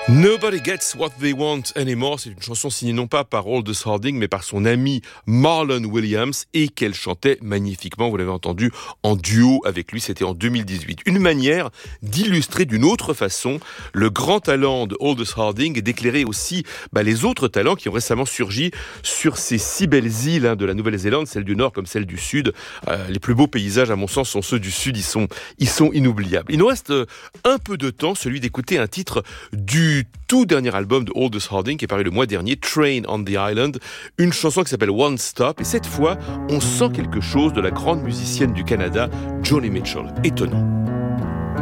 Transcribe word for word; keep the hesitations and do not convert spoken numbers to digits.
Nobody Gets What They Want Anymore, c'est une chanson signée non pas par Aldous Harding mais par son ami Marlon Williams et qu'elle chantait magnifiquement, vous l'avez entendu, en duo avec lui, c'était en deux mille dix-huit. Une manière d'illustrer d'une autre façon le grand talent de Aldous Harding et d'éclairer aussi bah, les autres talents qui ont récemment surgi sur ces six belles îles hein, de la Nouvelle-Zélande, celles du Nord comme celles du Sud. Euh, les plus beaux paysages à mon sens sont ceux du Sud, ils sont, ils sont inoubliables. Il nous reste un peu de temps, celui d'écouter un titre du tout dernier album de Aldous Harding qui est paru le mois dernier, Train on the Island, une chanson qui s'appelle One Stop, et cette fois, on sent quelque chose de la grande musicienne du Canada, Joni Mitchell. Étonnant.